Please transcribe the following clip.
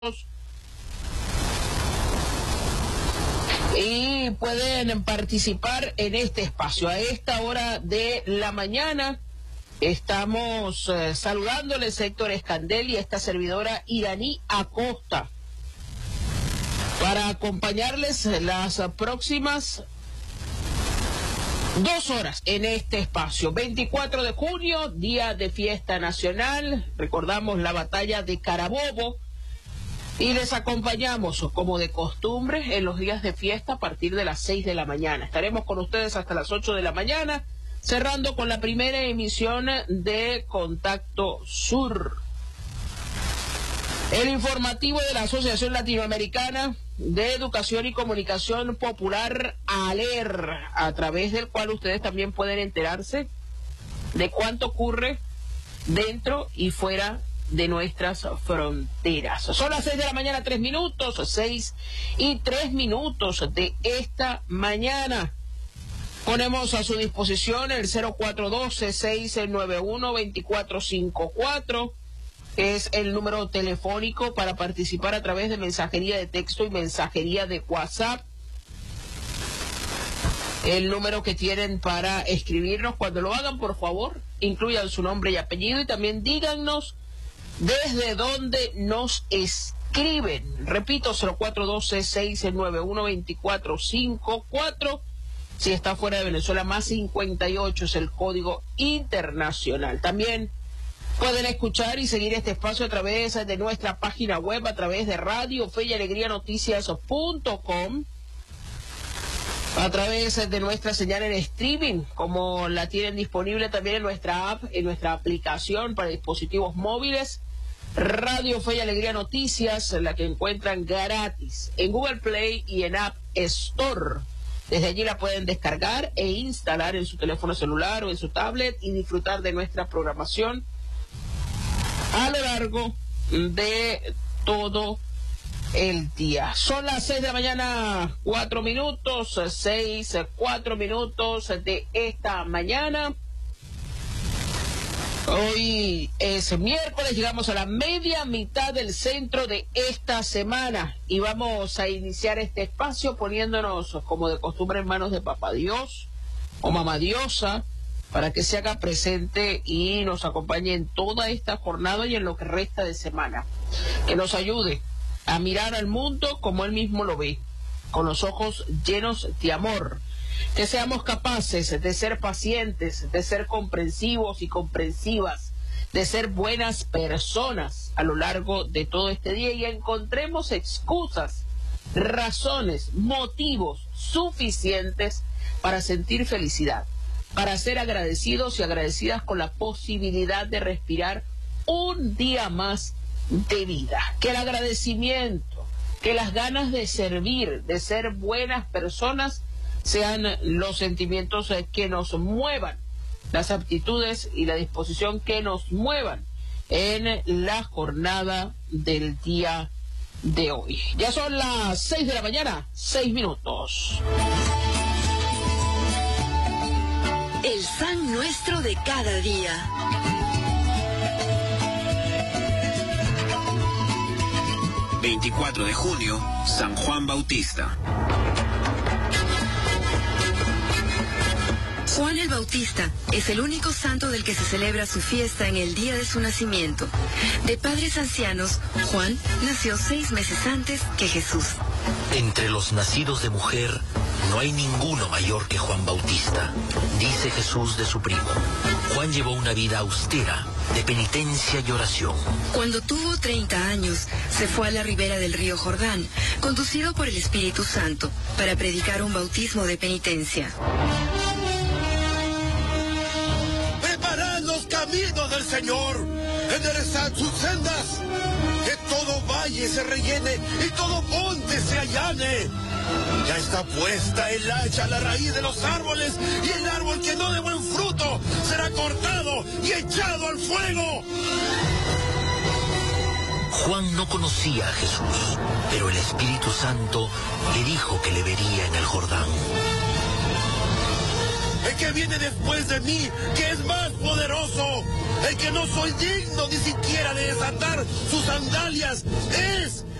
y pueden participar en este espacio. A esta hora de la mañana estamos saludándoles Héctor Escandel y esta servidora Iraní Acosta para acompañarles las próximas 2 horas en este espacio. 24 de junio, día de fiesta nacional, recordamos la batalla de Carabobo y les acompañamos como de costumbre en los días de fiesta a partir de las 6 de la mañana. Estaremos con ustedes hasta las 8 de la mañana, cerrando con la primera emisión de Contacto Sur. El informativo de la Asociación Latinoamericana de Educación y Comunicación Popular, ALER, a través del cual ustedes también pueden enterarse de cuánto ocurre dentro y fuera de nuestras fronteras. Son las 6 de la mañana, 3 minutos, 6:03 de esta mañana. Ponemos a su disposición el 0412-691-2454. Es el número telefónico para participar a través de mensajería de texto y mensajería de WhatsApp. El número que tienen para escribirnos. Cuando lo hagan, por favor, incluyan su nombre y apellido y también díganos desde dónde nos escriben. Repito, 0412-691-2454. Si está fuera de Venezuela, más 58 es el código internacional. También pueden escuchar y seguir este espacio a través de nuestra página web, a través de Radio Fe y Alegría Noticias.com, a través de nuestra señal en streaming, como la tienen disponible también en nuestra app, en nuestra aplicación para dispositivos móviles, Radio Fe y Alegría Noticias, la que encuentran gratis en Google Play y en App Store. Desde allí la pueden descargar e instalar en su teléfono celular o en su tablet y disfrutar de nuestra programación a lo largo de todo el día. Son las 6 de la mañana, 4 minutos, 4 minutos de esta mañana. Hoy es miércoles, llegamos a la media mitad del centro de esta semana y vamos a iniciar este espacio poniéndonos como de costumbre en manos de Papá Dios o Mamá Diosa, para que se haga presente y nos acompañe en toda esta jornada y en lo que resta de semana. Que nos ayude a mirar al mundo como Él mismo lo ve, con los ojos llenos de amor. Que seamos capaces de ser pacientes, de ser comprensivos y comprensivas, de ser buenas personas a lo largo de todo este día y encontremos excusas, razones, motivos suficientes para sentir felicidad, para ser agradecidos y agradecidas con la posibilidad de respirar un día más de vida. Que el agradecimiento, que las ganas de servir, de ser buenas personas, sean los sentimientos que nos muevan, las aptitudes y la disposición que nos muevan en la jornada del día de hoy. Ya son las 6 de la mañana, 6 minutos. El pan nuestro de cada día. ...24 de junio, San Juan Bautista. Juan el Bautista es el único santo del que se celebra su fiesta en el día de su nacimiento. De padres ancianos, Juan nació 6 meses antes que Jesús. Entre los nacidos de mujer, no hay ninguno mayor que Juan Bautista, dice Jesús de su primo. Juan llevó una vida austera, de penitencia y oración. Cuando tuvo 30 años, se fue a la ribera del río Jordán, conducido por el Espíritu Santo, para predicar un bautismo de penitencia. Preparad los caminos del Señor, enderezad sus sendas, que todo valle se rellene y todo monte se allane. Ya está puesta el hacha a la raíz de los árboles, y el árbol que no dé buen fruto será cortado y echado al fuego. Juan no conocía a Jesús, pero el Espíritu Santo le dijo que le vería en el Jordán. El que viene después de mí, que es más poderoso, El que no soy digno ni siquiera de desatar sus sandalias es